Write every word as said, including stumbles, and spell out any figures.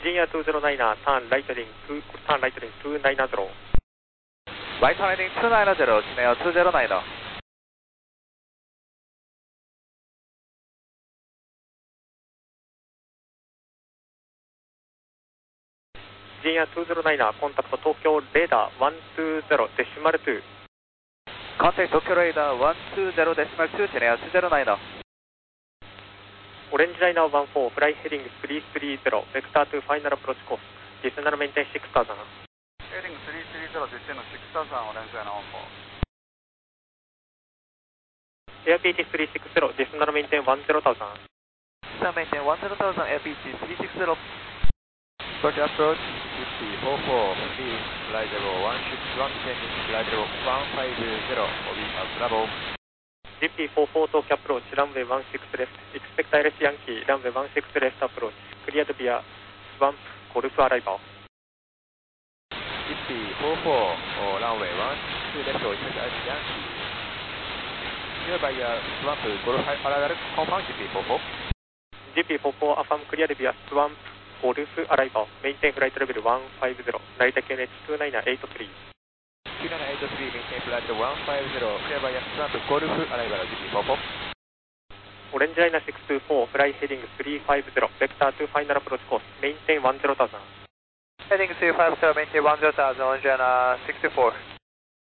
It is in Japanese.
ジンアにゼロナイン、turn right heading to turn right heading two nine zero. Right heading two nine zero, 진에어 two zero nine. ジンアにゼロナイン、コンタクト東京レーダーone two zeroデシマルtwo。 Contact Tokyo Radar one two zero decimal two, 진에어 two zero nine. オレンジライナーone four、フライヘディングthree three zero、ベクターto final approach course、ディスナルメインテンsix thousand。 ヘディングthree three zero、ディスナルsix thousand、オレンジライナーone four。 エアピーティーthree six zero、ディスナルメインテンone zero thousand。 ディスナルメインテンone zero thousand、エアピーティーthree six zero。Approach approach fifty four four three flight level one six one descending flight level one five zero O B Bravo。 ジーピーフォーフォー 東京アプローチ、ランウェイone sixレフト、エクスペクタイレスヤンキー、ランウェイone sixレフトアプローチ、クリアドビア、スワンプ、ゴルフアライバー。 ジーピーフォーフォー、ランウェイone sixレフト、エクスペクタイレスヤンキー。クリアバイヤー、スワンプ、ゴルフアライバー、コンファーム ジーピーフォーフォー。 ジーピーフォーフォー、アファームクリアドビア、スワンプ、ゴルフアライバー、メインテンフライトレベルone five zero、成田 キューエヌエイチtwo nine eight three。 two nine eight three、メインテンフライトone five zero、クリアバイヤー、スワンプ、ゴルフアライバー、ジーピーフォーフォー。 オレンジライナーsix two four、フライヘディングthree five zero、ベクターto final approach course、メインテンone zero thousand。 Heading three five zero, maintain one zero thousand, Orange Line six two four.